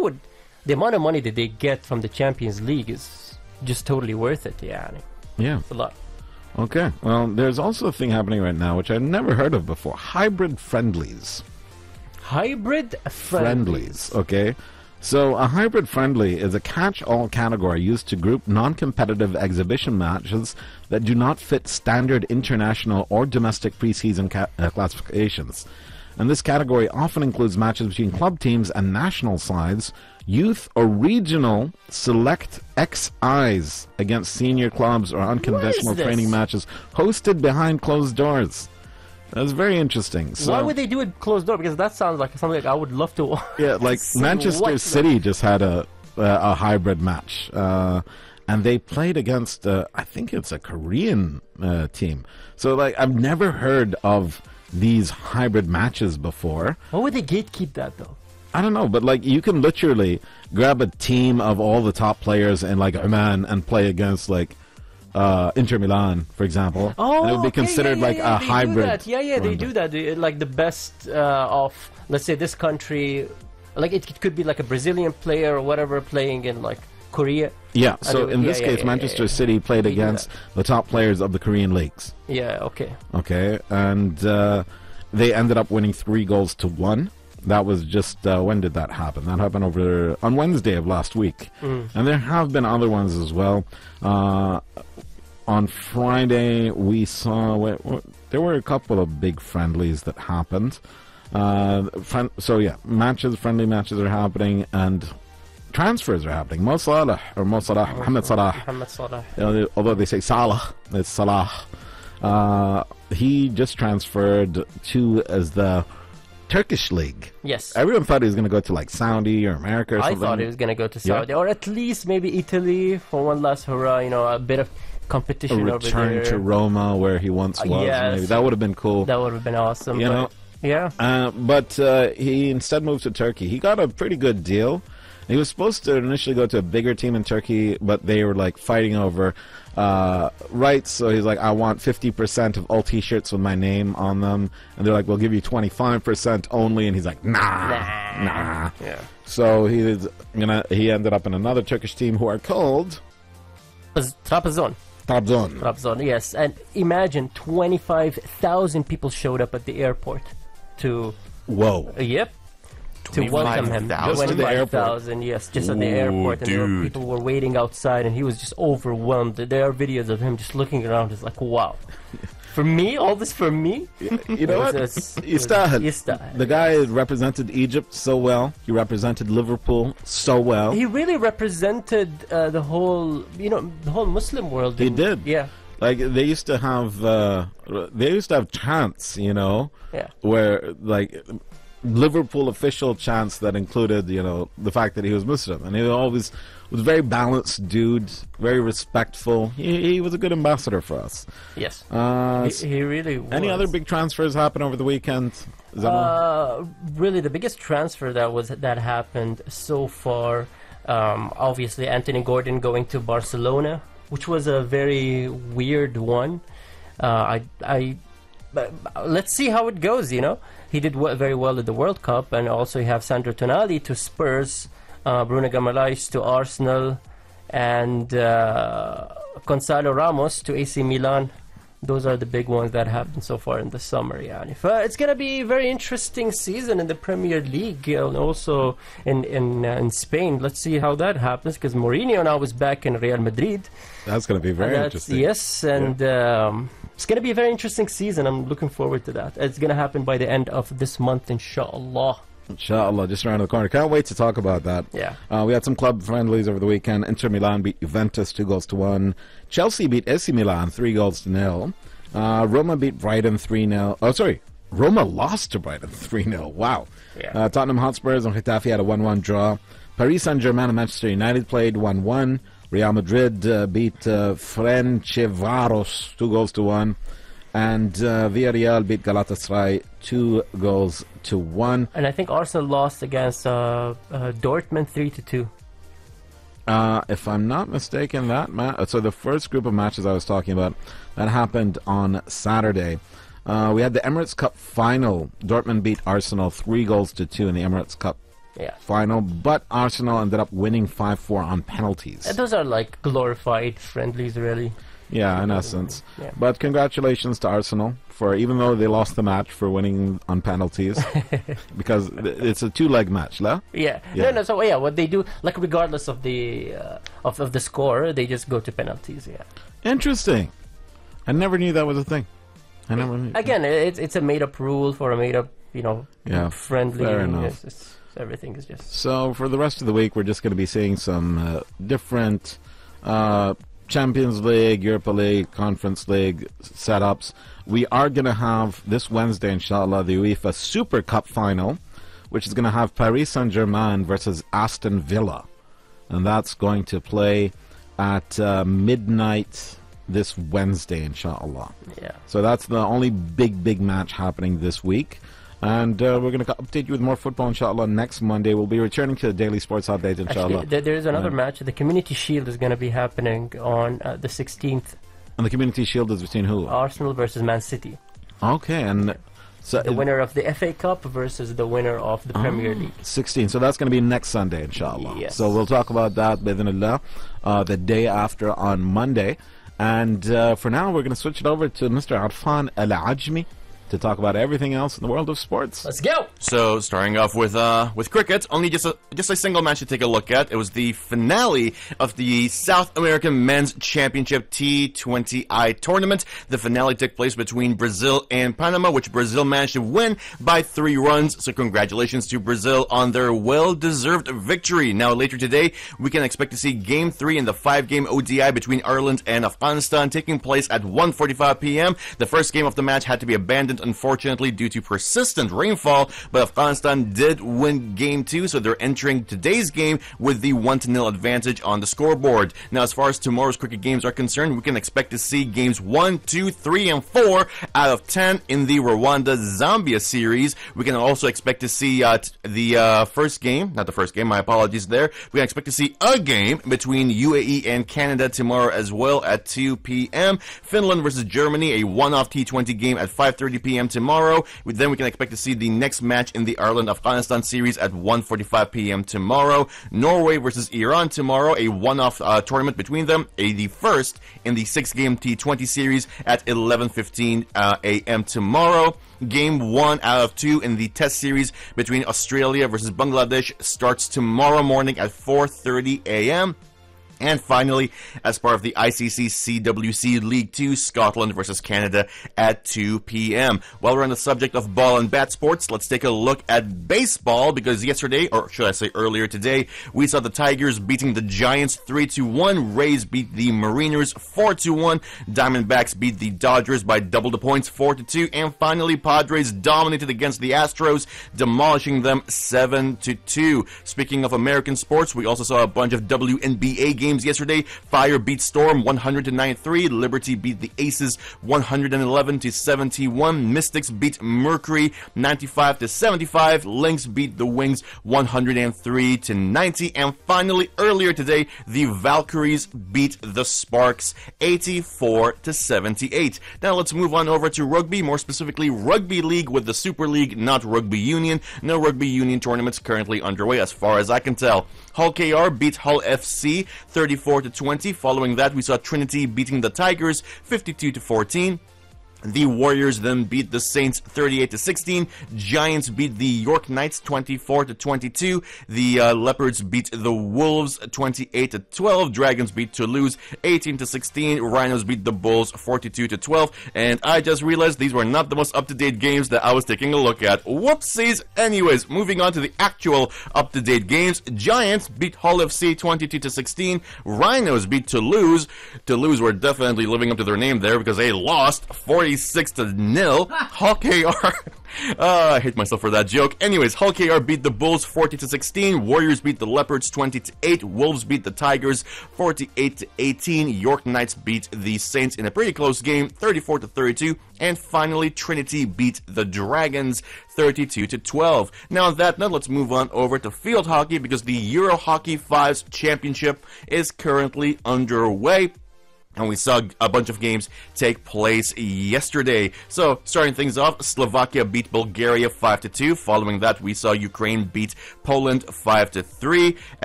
the amount of money that they get from the Champions League is just totally worth it. Yeah, it's a lot. Okay, well, there's also a thing happening right now which I've never heard of before: hybrid friendlies. Hybrid friendlies. Okay. So a hybrid friendly is a catch-all category used to group non-competitive exhibition matches that do not fit standard international or domestic preseason classifications. And this category often includes matches between club teams and national sides, youth or regional select XIs against senior clubs, or unconventional training matches hosted behind closed doors. That's very interesting. So, why would they do it closed door? Because that sounds like something I would love to. Yeah, like Manchester City just had a hybrid match, and they played against I think it's a Korean team. So like I've never heard of these hybrid matches before. Why would they gatekeep that though? I don't know, but like you can literally grab a team of all the top players in like Oman and play against like Inter Milan, for example. Oh, and it would be considered like a hybrid. They do that. Like the best of, let's say, this country. Like it could be like a Brazilian player or whatever playing in like Korea. Yeah, so in this case, Manchester City played against the top players of the Korean leagues. Yeah, okay. Okay, and they ended up winning 3-1. That was just, when did that happen? That happened on Wednesday of last week. And there have been other ones as well. On Friday, we saw, there were a couple of big friendlies that happened. Friendly matches are happening, and transfers are happening. Mohamed Salah. Although they say Salah, it's Salah. He just transferred to as the Turkish league. Yes. Everyone thought he was going to go to like Saudi or America or something. I thought he was going to go to Saudi, or at least maybe Italy for one last hurrah, a bit of competition over there. A return to Roma where he once was. Yes. Maybe. That would have been cool. That would have been awesome. Yeah. But he instead moved to Turkey. He got a pretty good deal. He was supposed to initially go to a bigger team in Turkey, but they were like fighting over rights. So he's like, I want 50% of all T-shirts with my name on them, and they're like, we'll give you 25% only, and he's like, nah. Yeah. So he ended up in another Turkish team who are called Trabzon. Yes. And imagine 25,000 people showed up at the airport to. Whoa. Yep. To welcome him. 25,000, yes, just at the airport. And people were waiting outside, and he was just overwhelmed. There are videos of him just looking around. It's like, wow. For me? All this for me? You know what? Yistahel. The guy represented Egypt so well. He represented Liverpool so well. He really represented the whole Muslim world. He did. Yeah. Like they used to have chants, where like Liverpool official chants that included, the fact that he was Muslim, and he always was a very balanced dude, very respectful. He was a good ambassador for us. Yes, he really was. Any other big transfers happen over the weekend? Really, the biggest transfer that happened so far, obviously Anthony Gordon going to Barcelona, which was a very weird one. But let's see how it goes, He did very well at the World Cup, and also you have Sandro Tonali to Spurs, Bruno Guimaraes to Arsenal, and Gonzalo Ramos to AC Milan. Those are the big ones that happened so far in the summer. It's going to be a very interesting season in the Premier League, and also in Spain. Let's see how that happens, because Mourinho now is back in Real Madrid. That's going to be very interesting. Yes, and it's going to be a very interesting season. I'm looking forward to that. It's going to happen by the end of this month, inshallah. Inshallah, just around the corner. Can't wait to talk about that. Yeah. We had some club friendlies over the weekend. Inter Milan beat Juventus 2-1. Chelsea beat AC Milan 3-0. Roma beat Brighton 3-0. Oh, sorry. Roma lost to Brighton 3-0. Wow. Yeah. Tottenham Hotspurs and Getafe had a 1-1 draw. Paris Saint-Germain and Manchester United played 1-1. Real Madrid beat Ferencváros 2-1. And Villarreal beat Galatasaray 2-1. And I think Arsenal lost against Dortmund 3-2. If I'm not mistaken, so the first group of matches I was talking about, that happened on Saturday. We had the Emirates Cup final. Dortmund beat Arsenal 3-2 in the Emirates Cup final, but Arsenal ended up winning 5-4 on penalties. And those are like glorified friendlies, really. Yeah, in essence. Yeah. But congratulations to Arsenal for, even though they lost the match, for winning on penalties, because it's a two-leg match, la? Yeah. So what they do, like regardless of the of the score, they just go to penalties. Yeah. Interesting. I never knew that was a thing. I never knew. Again, it's a made-up rule for a made-up, friendly. Fair enough. Everything is just. So for the rest of the week, we're just going to be seeing some different Champions League, Europa League, Conference League setups. We are going to have this Wednesday, inshallah, the UEFA Super Cup final, which is going to have Paris Saint-Germain versus Aston Villa. And that's going to play at midnight this Wednesday, inshallah. Yeah. So that's the only big match happening this week. And we're going to update you with more football, inshallah, next Monday. We'll be returning to the daily sports update, inshallah. Actually, there's another match. The Community Shield is going to be happening on the 16th. And the Community Shield is between who? Arsenal versus Man City. Okay, and so the winner of the FA Cup versus the winner of the Premier League. 16. So that's going to be next Sunday, inshallah. Yes. So we'll talk about that, bidhnillah, the day after on Monday. And for now, we're going to switch it over to Mr. Arfan Al-Ajmi to talk about everything else in the world of sports. Let's go! So, starting off with cricket, only just a single match to take a look at. It was the finale of the South American Men's Championship T20I tournament. The finale took place between Brazil and Panama, which Brazil managed to win by 3 runs. So, congratulations to Brazil on their well-deserved victory. Now, later today, we can expect to see Game 3 in the 5-game ODI between Ireland and Afghanistan taking place at 1:45 p.m. The first game of the match had to be abandoned, unfortunately, due to persistent rainfall, but Afghanistan did win Game 2, so they're entering today's game with the 1-0 advantage on the scoreboard. Now, as far as tomorrow's cricket games are concerned, we can expect to see games 1, 2, 3, and 4 out of 10 in the Rwanda-Zambia series. We can also expect to see the first game, not the first game, my apologies there. We can expect to see a game between UAE and Canada tomorrow as well at 2 p.m. Finland versus Germany, a one-off T20 game at 5:30 p.m. tomorrow. Then we can expect to see the next match in the Ireland-Afghanistan series at 1:45 p.m. tomorrow. Norway versus Iran tomorrow, a one-off tournament between them, the first in the 6-game T20 series at 11:15 a.m. tomorrow. Game 1 out of 2 in the test series between Australia versus Bangladesh starts tomorrow morning at 4:30 a.m. And finally, as part of the ICC CWC League 2, Scotland versus Canada at 2 p.m. While we're on the subject of ball and bat sports, let's take a look at baseball, because yesterday, or should I say earlier today, we saw the Tigers beating the Giants 3-1, Rays beat the Mariners 4-1, Diamondbacks beat the Dodgers by double the points 4-2, and finally Padres dominated against the Astros, demolishing them 7-2. Speaking of American sports, we also saw a bunch of WNBA games yesterday. Fire beat Storm 109-3. Liberty beat the Aces 111-71. Mystics beat Mercury 95-75. Lynx beat the Wings 103-90. And finally, earlier today, the Valkyries beat the Sparks 84-78. Now let's move on over to rugby, more specifically Rugby League with the Super League, not Rugby Union. No Rugby Union tournaments currently underway as far as I can tell. Hull KR beat Hull FC 34-20. Following that, we saw Trinity beating the Tigers 52-14. The Warriors then beat the Saints 38-16. Giants beat the York Knights 24-22. The Leopards beat the Wolves 28-12. Dragons beat Toulouse 18-16. Rhinos beat the Bulls 42-12. And I just realized these were not the most up-to-date games that I was taking a look at. Whoopsies. Anyways, moving on to the actual up-to-date games. Giants beat Hull FC 22-16. Rhinos beat Toulouse. Toulouse were definitely living up to their name there because they lost 46-0. Hull KR. I hate myself for that joke. Anyways, Hull KR beat the Bulls 40-16. Warriors beat the Leopards 20-8. Wolves beat the Tigers 48-18. York Knights beat the Saints in a pretty close game 34-32. And finally, Trinity beat the Dragons 32-12. Now on that note, let's move on over to field hockey because the Euro Hockey 5's championship is currently underway. And we saw a bunch of games take place yesterday. So, starting things off, Slovakia beat Bulgaria 5-2. Following that, we saw Ukraine beat Poland 5-3.